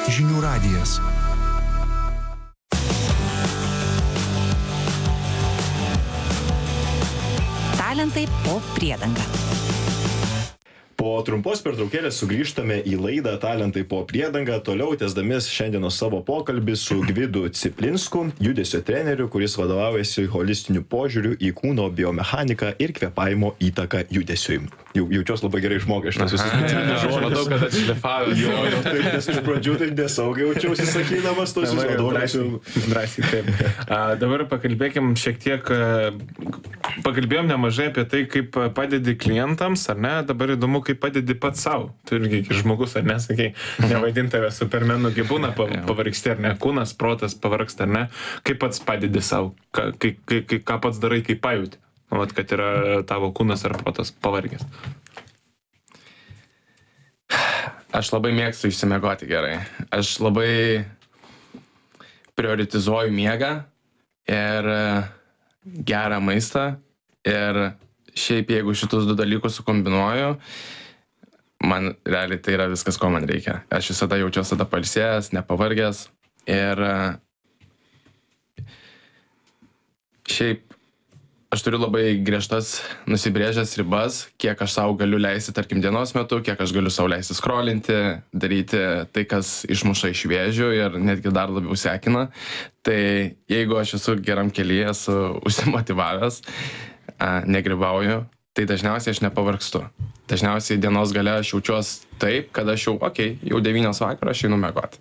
Žinių radijas. Talentai po priedanga. Po trumpos pertraukėlės sugrįžtame į laidą Talentai po priedanga, toliau tęsdami šiandienos savo pokalbį su Gvidu Ciplinsku, judesio treneriu, kuris vadovaujasi holistiniu požiūriu į kūno biomechaniką ir kvėpavimo įtaką judesiui. Jaučiuosi labai gerai išmokęs šitas visus specifinius žodžius. Matau, kad atšlifavęs. Jo, taip, nes iš pradžių tai nesaugiai jaučiausi sakydamas tos drąsiai taip. Dabar pakalbėkim šiek tiek, pakalbėjom nemažai apie tai, kaip padedi klientams, ar ne? Dabar įdomu, kaip padedi pats savo. Tu irgi žmogus, ar ne, sakai, nevaidint tave supermenu, kaip būna pavargsti, ar ne, kūnas, protas pavargsta, ar ne? Kaip pats padedi savo? Ką pats darai, kaip pajūti? Vat, kad yra tavo kūnas ar protas pavargęs. Aš labai mėgstu išsimiegoti gerai. Aš labai prioritizuoju miegą ir gerą maistą. Ir šiaip, jeigu šitus du dalykus sukombinuoju, man realiai tai yra viskas, ko man reikia. Aš visada jaučiuosi tada pailsėjęs, nepavargęs. Ir šiaip aš turiu labai griežtas nusibrėžęs ribas, kiek aš savo galiu leisti, tarkim, dienos metu, kiek aš galiu savo leisti skrolinti, daryti tai, kas išmuša iš vėžių ir netgi dar labiau sekina. Tai jeigu aš esu geram kelyje, esu užsimotyvavęs, negribauju, tai dažniausiai aš nepavargstu. Dažniausiai dienos gale aš jaučiuosi taip, kad aš jau 9 vakaro aš einu miegoti.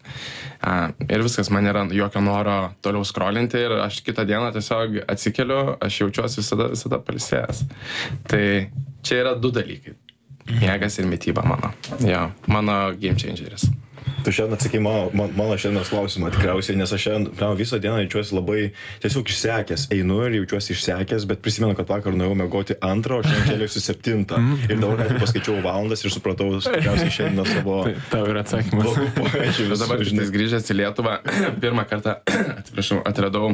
Ir viskas, man nėra jokio noro toliau skrolinti ir aš kitą dieną tiesiog atsikeliu, aš jaučiuosi visada pailsėjęs. Tai čia yra 2 dalykai. Miegas ir mityba mano. Jo, mano game changeris. Tu šiandien atsakai mano šiandienos klausimą tikriausiai, nes aš šiandien visą dieną jaučiuosi labai tiesiog išsekęs. Einu ir jaučiuosi išsekęs, bet prisimenu, kad vakar nuėjau miegoti 2, o šiandien keliausi 7. Ir dabar net paskaičiau valandas ir supratau tikriausiai šiandien savo... Tau yra atsakymas. Bet dabar grįžęs į Lietuvą, pirmą kartą, atradau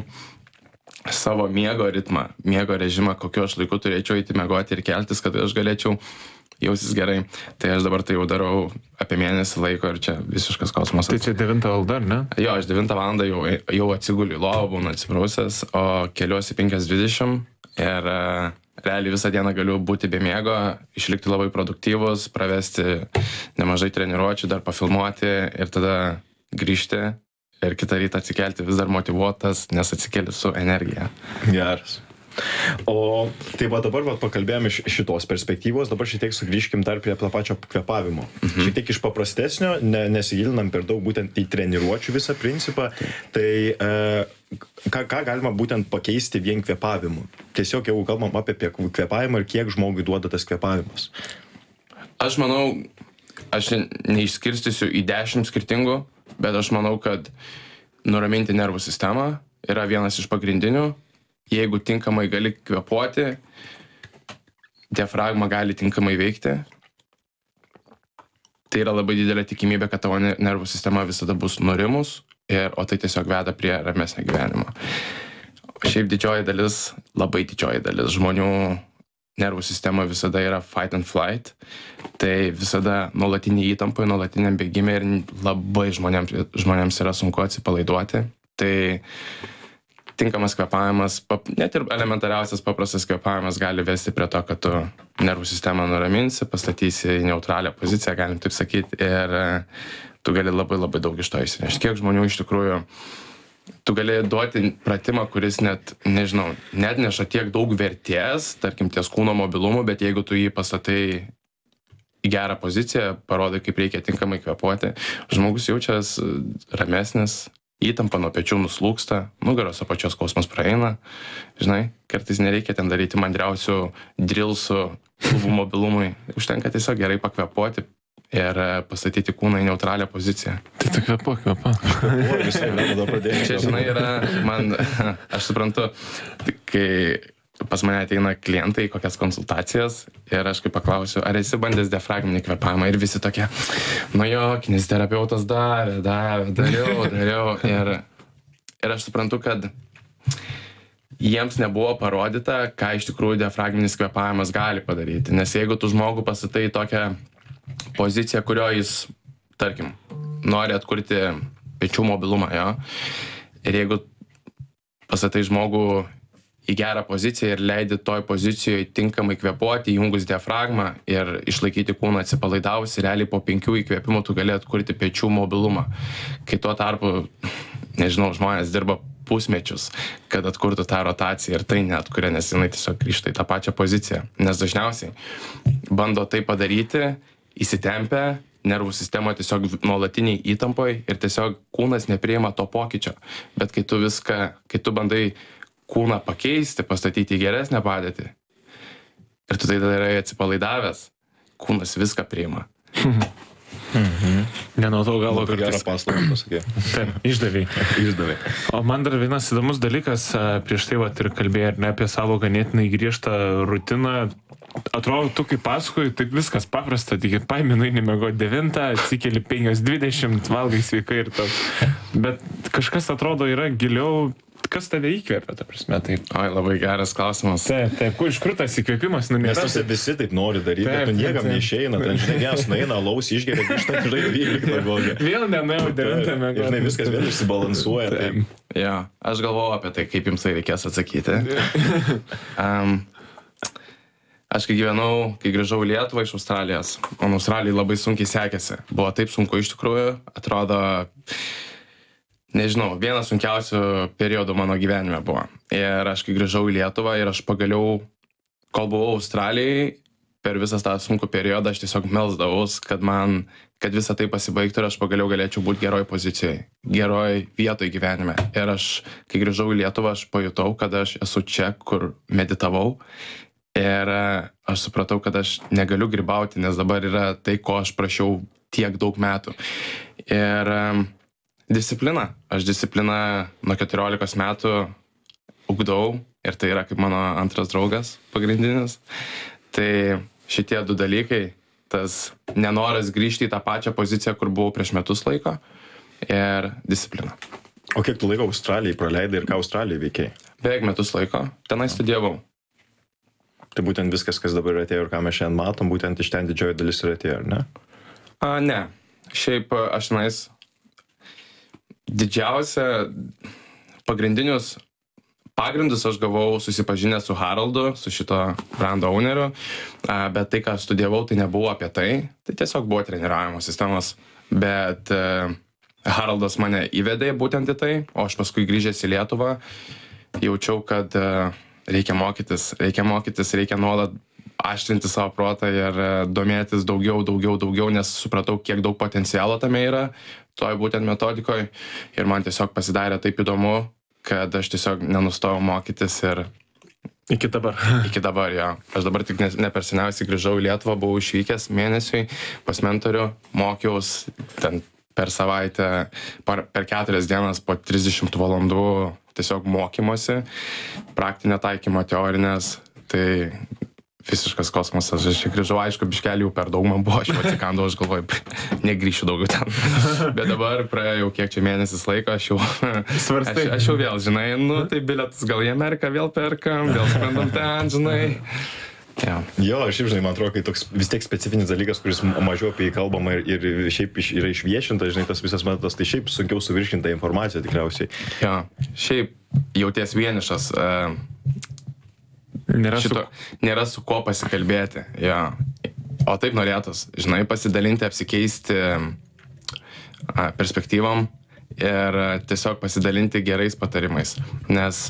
savo miego ritmą, miego režimą, kokiu aš laiku turėčiau eiti miegoti ir keltis, kad aš galėčiau jausis gerai. Tai aš dabar tai jau darau apie mėnesį laiko ir čia visiškas kosmosas. Tai čia 9 valda, ar ne? Jo, aš 9 valandą jau atsiguliu į lovą, būna atsiprausęs, o keliuosi 5:20 ir realiai visą dieną galiu būti be miego, išlikti labai produktyvus, pravesti nemažai treniruočių, dar pafilmuoti ir tada grįžti ir kitą rytą atsikelti vis dar motyvuotas, nes atsikeli su energija. Geras. O tai va dabar pakalbėjome iš šitos perspektyvos, dabar šiek tiek sugrįžkim dar prie to pačio kvėpavimo. Šiek tiek iš paprastesnio, nesigilinam per daug būtent į treniruočių visą principą, tai ką galima būtent pakeisti vien kvėpavimu? Tiesiog jau kalbam apie kvėpavimą ir kiek žmogui duoda tas kvėpavimas. Aš manau, aš neišskirstysiu į 10 skirtingų, bet aš manau, kad nuraminti nervų sistemą yra vienas iš pagrindinių. Jeigu tinkamai gali kvėpuoti, diafragma gali tinkamai veikti, tai yra labai didelė tikimybė, kad tavo nervų sistema visada bus nurimus, o tai tiesiog veda prie ramesnio gyvenimo. Šiaip didžioji dalis, labai didžioji dalis žmonių nervų sistema visada yra fight and flight, tai visada nuolatinė įtampa, nuolatiniam bėgime ir labai žmonėms yra sunku atsipalaiduoti. Tai tinkamas kvėpavimas, net ir elementariausias paprastas kvėpavimas gali vesti prie to, kad tu nervų sistemą nuraminsi, pastatysi į neutralią poziciją, galim taip sakyti, ir tu gali labai labai daug iš to išsinešti. Kiek žmonių iš tikrųjų, tu gali duoti pratimą, kuris net neša tiek daug vertės, tarkim, ties kūno mobilumu, bet jeigu tu jį pastatai į gerą poziciją, parodai, kaip reikia tinkamai kvėpuoti, žmogus jaučias ramesnis, įtampa nuo pečių nuslūksta, nugaros apačios skausmas praeina. Žinai, kartais nereikia ten daryti mandriausių drilsų klubų mobilumui. Užtenka tiesiog gerai pakvėpuoti ir pastatyti kūną į neutralią poziciją. Tai tu kvėpuok. Čia, žinai, yra, aš suprantu, kai pas mane ateina klientai, kokias konsultacijas ir aš kaip paklausiu, ar esi bandęs diafragminį kvėpavimą ir visi tokie, kineziterapeutas dariau ir aš suprantu, kad jiems nebuvo parodyta, ką iš tikrųjų diafragminis kvėpavimas gali padaryti, nes jeigu tu žmogų pastatai į tokią poziciją, kurio jis, tarkim, nori atkurti pečių mobilumą, jo. Ir jeigu pastatai žmogų į gerą poziciją ir leidi toj pozicijoje tinkamai kvėpuoti, įjungus diafragmą ir išlaikyti kūną atsipalaidavus, realiai po 5 įkvėpimų tu gali atkurti pečių mobilumą. Kai tuo tarpu, nežinau, žmonės dirba pusmečius, kad atkurtų tą rotaciją ir tai neatkuria, nes jinai tiesiog grįžta į tą pačią poziciją. Nes dažniausiai bando tai padaryti, įsitempia, nervų sistema tiesiog nuolatiniai įtampoj ir tiesiog kūnas nepriima to pokyčio. Bet kai tu bandai kūną pakeisti, pastatyti į geresnę padėtį ir tu tai darai atsipalaidavęs, kūnas viską priima. Ne nuo to galo Gerą kartais. paslaugą pasakė. Taip, išdavai. O man dar vienas įdomus dalykas, prieš tai vat ir kalbėjai, ar ne, apie savo ganėtinai griežtą rutiną. Atrodo, tu kaip pasakoji, taip viskas paprasta, tik paiminai nemiego 9, atsikeli 5:20, valgai sveikai ir toks. Bet kažkas atrodo yra giliau, kas tave įkvėpia, ta prasme, taip. Oi, labai geras klausimas. Taip, iš kur tas įkvėpimas, Nes visi taip nori daryti, bet tu niekam neišeina, ten žinai, vienas nueina, alaus išgeria, grįžta, žinai, 12 kokią. Vėl nenuėjau 9 miego. Žinai, viskas vėl išsibalansuoja. Taip. Jo, aš galvoju apie tai, kaip jums tai reikės atsakyti. Aš kai grįžau į Lietuvą iš Australijos, man Australijai labai sunkiai sekėsi. Buvo taip sunku iš tikrųjų, atrodo, nežinau, vienas sunkiausių periodų mano gyvenime buvo. Ir aš kai grįžau į Lietuvą ir aš pagaliau, kol buvau Australijai, per visą tą sunkų periodą aš tiesiog melsdavaus, kad visa tai pasibaigtų ir aš pagaliau galėčiau būti geroj pozicijoje, geroj vietoj gyvenime. Ir aš, kai grįžau į Lietuvą, aš pajutau, kad aš esu čia, kur meditavau. Ir aš supratau, kad aš negaliu grybauti, nes dabar yra tai, ko aš prašiau tiek daug metų. Ir disciplina. Aš discipliną nuo 14 metų ugdau ir tai yra kaip mano antras draugas pagrindinis. Tai šitie 2 dalykai, tas nenoras grįžti į tą pačią poziciją, kur buvau prieš metus laiko ir disciplina. O kiek tu laiko Australijai praleidai ir ką Australijai veikiai? Beveik metus laiko, tenai studijavau. Tai būtent viskas, kas dabar atėjo ir ką mes šiandien matom, būtent iš ten didžioji dalis ir atėjo, ar ne? Ne. Šiaip aš tenais didžiausia pagrindinius pagrindus aš gavau susipažinęs su Haraldu, su šito brando owneriu, bet tai, ką studijavau, tai nebuvo apie tai, tai tiesiog buvo treniravimo sistemos, bet Haraldas mane įvedė būtent į tai, o aš paskui grįžęs į Lietuvą jaučiau, kad reikia mokytis, reikia nuolat aštrinti savo protą ir domėtis daugiau, nes supratau, kiek daug potencialo tame yra, toj būtent metodikoje ir man tiesiog pasidarė taip įdomu, kad aš tiesiog nenustojau mokytis ir Iki dabar, jo. Aš dabar tik ne per seniausiai grįžau į Lietuvą, buvau išvykęs mėnesiui pas mentorių, mokiaus ten per savaitę, per 4 dienas po 30 valandų tiesiog mokymosi, praktinio taikymo, teorinės, tai visiškas kosmosas. Aš grįžau, aišku, biškelį jau per daug man buvo, aš atsikandau, aš galvoju, negryšiu daugiau ten. Bet dabar praėjo jau kiek čia mėnesis laiko, aš jau vėl, žinai, tai bilietus gal į Ameriką vėl perkam, vėl skrendam ten, žinai. Jo, šiaip, žinai, man atrodo, kai toks vis tiek specifinis dalykas, kuris mažiau apie jį kalbama ir šiaip yra išviešinta, žinai, tas visas metodas, tai šiaip sunkiau suvirškinta informacija tikriausiai. Jo, šiaip jauties vienišas. Nėra su kuo pasikalbėti. Jo. O taip norėtus, žinai, pasidalinti, apsikeisti perspektyvom ir tiesiog pasidalinti gerais patarimais. Nes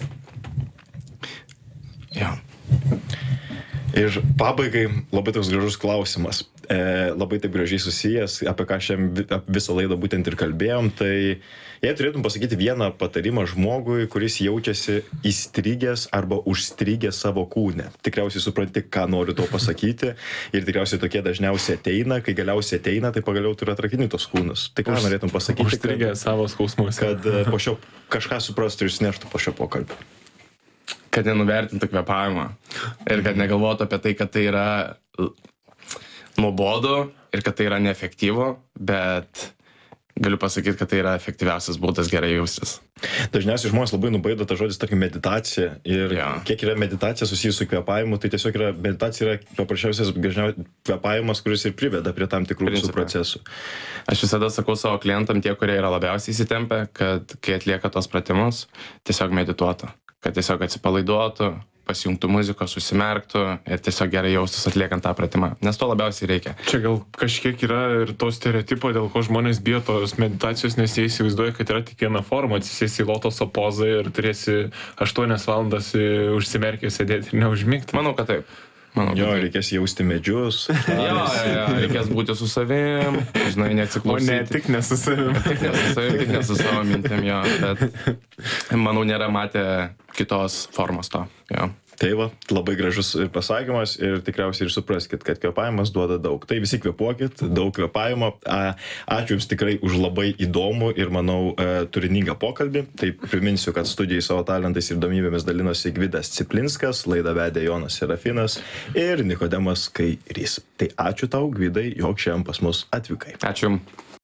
jo. Ir pabaigai labai toks gražus klausimas. Labai taip gražiai susijęs, apie ką šiandien visą laidą būtent ir kalbėjom. Tai jei turėtum pasakyti vieną patarimą žmogui, kuris jaučiasi įstrigęs arba užstrigęs savo kūne. Tikriausiai supranti, ką noriu to pasakyti. Ir tikriausiai tokie dažniausiai ateina, kai galiausiai ateina, tai pagaliau turi atrakini tos kūnus. Tai ką norėtum pasakyti? Užstrigęs savo skausmus. Kad po šio kažką suprastų ir išneštų po šio pokalbio. Kad nenuvertintų kvėpavimą ir kad negalvotų apie tai, kad tai yra nuobodu ir kad tai yra neefektyvu, bet galiu pasakyti, kad tai yra efektyviausias būdas gerai jaustis. Dažniausiai žmonės labai nubaido tą žodį, tarkim, meditacija. Ir kiek yra meditacija susijusi su kvėpavimu, tai tiesiog meditacija yra paprasčiausias kvėpavimas, kuris ir priveda prie tam tikrų visų procesų. Aš visada sakau savo klientam, tie, kurie yra labiausiai įsitempę, kad kai atlieka tos pratimus, tiesiog medituotų, kad tiesiog atsipalaiduotų, pasijungtų muzikos, susimerktų ir tiesiog gerai jaustus atliekant tą pratimą, nes to labiausiai reikia. Čia gal kažkiek yra ir to stereotipo, dėl ko žmonės bijo tos meditacijos, nes jie įsivaizduoja, kad yra tik viena forma, atsisėsi į lotoso pozą ir turėsi 8 valandas užsimerkę sėdėti ir neužmigti. Manau, kad taip. Reikės jausti medžius. Reikės būti su savim, žinai, neatsiklausyti. O ne, tik ne su savim. Tik ne su savo mintim, bet manau, nėra matę kitos formos to, Tai va, labai gražus pasakymas ir tikriausiai ir supraskit, kad kvėpavimas duoda daug. Tai visi kvėpuokit, daug kvėpavimo. Ačiū Jums tikrai už labai įdomų ir, manau, turiningą pokalbį. Tai priminsiu, kad studijai savo talentais ir įdomybėmis dalinosi Gvidas Ciplinskas, laidą vedė Jonas Serafinas ir Nikodemas Kairys. Tai ačiū tau, Gvidai, jog šiandien pas mus atvykai. Ačiū.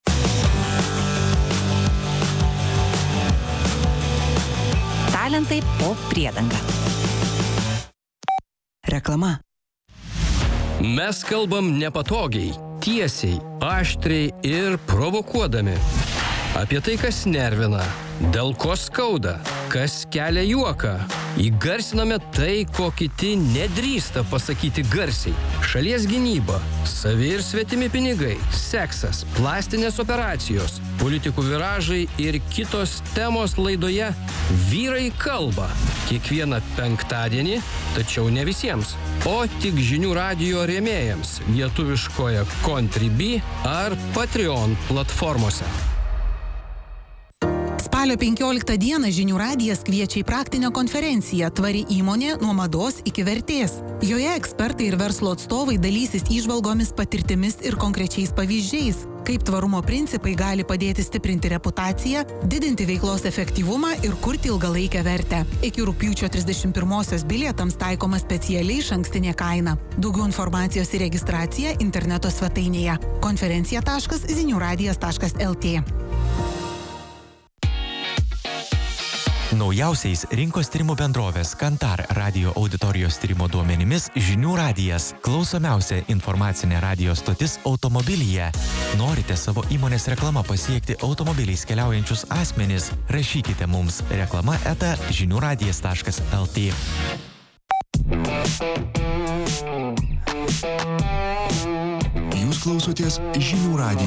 Talentai po priedanga. Reklama. Mes kalbam nepatogiai, tiesiai, aštriai ir provokuodami. Apie tai, kas nervina, dėl ko skauda, kas kelia juoką. Įgarsiname tai, ko kiti nedrįsta pasakyti garsiai. Šalies gynyba, savi ir svetimi pinigai, seksas, plastinės operacijos, politikų viražai ir kitos temos laidoje Vyrai kalba. Kiekvieną penktadienį, tačiau ne visiems, o tik Žinių radijo rėmėjams lietuviškoje Contribui ar Patreon platformose. Spalio 15 dieną Žinių radijas kviečia į praktinę konferenciją Tvari įmonė nuo mados iki vertės. Joje ekspertai ir verslo atstovai dalysis įžvalgomis, patirtimis ir konkrečiais pavyzdžiais, kaip tvarumo principai gali padėti stiprinti reputaciją, didinti veiklos efektyvumą ir kurti ilgalaikę vertę. Iki rugpjūčio 31-osios bilietams taikoma specialiai išankstinė kaina. Daugiau informacijos ir registracija interneto svetainėje konferencija.ziniuradijas.lt. Naujausiais rinkos tyrimų bendrovės Kantar radio auditorijos tyrimo duomenimis Žinių radijas – klausomiausia informacinė radio stotis automobilyje. Norite savo įmonės reklamą pasiekti automobiliais keliaujančius asmenis? Rašykite mums reklama@žiniuradijas.lt. Jūs klausotės Žinių radijo.